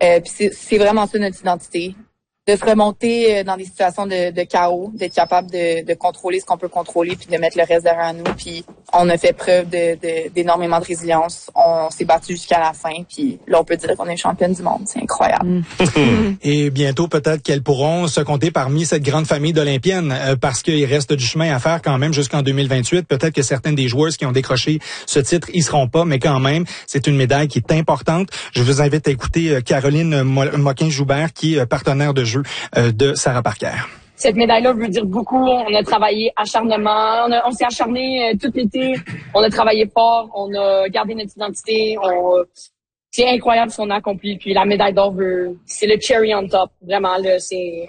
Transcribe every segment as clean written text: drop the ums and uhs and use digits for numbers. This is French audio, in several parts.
Puis c'est vraiment ça notre identité. De se remonter dans des situations de chaos, d'être capable de contrôler ce qu'on peut contrôler puis de mettre le reste derrière nous. Puis on a fait preuve d'énormément de résilience. On s'est battu jusqu'à la fin. Puis là, on peut dire qu'on est championne du monde. C'est incroyable. Et bientôt, peut-être qu'elles pourront se compter parmi cette grande famille d'Olympiennes parce qu'il reste du chemin à faire quand même jusqu'en 2028. Peut-être que certaines des joueuses qui ont décroché ce titre y seront pas, mais quand même, c'est une médaille qui est importante. Je vous invite à écouter Caroline Moquin-Joubert qui est partenaire de jeu de Sarah Parker. Cette médaille-là veut dire beaucoup. On a travaillé acharnement. On s'est acharné tout l'été. On a travaillé fort. On a gardé notre identité. C'est incroyable ce qu'on a accompli. Puis la médaille d'or, c'est le cherry on top. Vraiment, là, c'est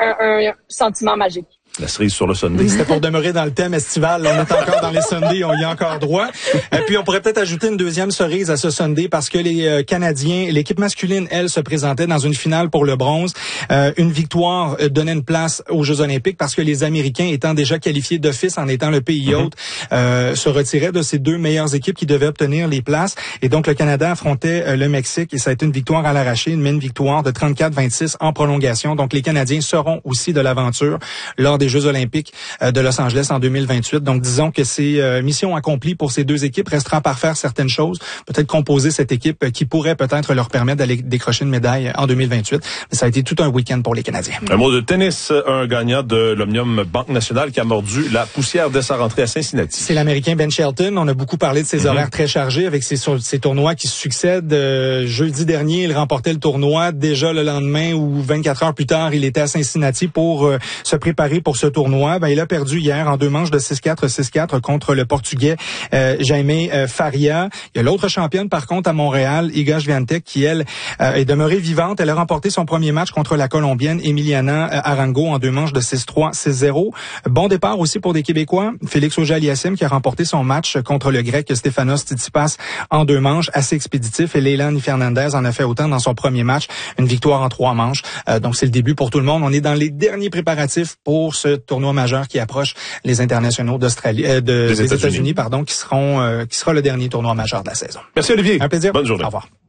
un sentiment magique. La cerise sur le Sunday. C'était pour demeurer dans le thème estival. On est encore dans les Sundays, on y a encore droit. Et puis, on pourrait peut-être ajouter une deuxième cerise à ce Sunday parce que les Canadiens, l'équipe masculine, elle, se présentait dans une finale pour le bronze. Une victoire donnait une place aux Jeux olympiques parce que les Américains, étant déjà qualifiés d'office en étant le pays hôte, se retiraient de ces deux meilleures équipes qui devaient obtenir les places. Et donc, le Canada affrontait le Mexique et ça a été une victoire à l'arraché, une victoire de 34-26 en prolongation. Donc, les Canadiens seront aussi de l'aventure lors des Jeux olympiques de Los Angeles en 2028. Donc, disons que c'est mission accomplie pour ces deux équipes. Restera par faire certaines choses. Peut-être composer cette équipe qui pourrait peut-être leur permettre d'aller décrocher une médaille en 2028. Mais ça a été tout un week-end pour les Canadiens. Un mot de tennis. Un gagnant de l'Omnium Banque Nationale qui a mordu la poussière dès sa rentrée à Cincinnati. C'est l'Américain Ben Shelton. On a beaucoup parlé de ses horaires très chargés avec ses tournois qui se succèdent. Jeudi dernier, il remportait le tournoi. Déjà le lendemain ou 24 heures plus tard, il était à Cincinnati pour se préparer pour ce tournoi. Il a perdu hier en 2 manches de 6-4, 6-4 contre le Portugais Jaime Faria. Il y a l'autre championne, par contre, à Montréal, Iga Swiatek, qui, elle, est demeurée vivante. Elle a remporté son premier match contre la Colombienne Emiliana Arango en 2 manches de 6-3, 6-0. Bon départ aussi pour des Québécois. Félix Auger-Aliassime qui a remporté son match contre le Grec Stefanos Tsitsipas en 2 manches, assez expéditif. Et Leilani Fernandez en a fait autant dans son premier match. Une victoire en 3 manches. Donc, c'est le début pour tout le monde. On est dans les derniers préparatifs pour ce tournoi majeur qui approche les internationaux d'Australie, des États-Unis, qui sera le dernier tournoi majeur de la saison. Merci Olivier. Un plaisir. Bonne journée. Au revoir.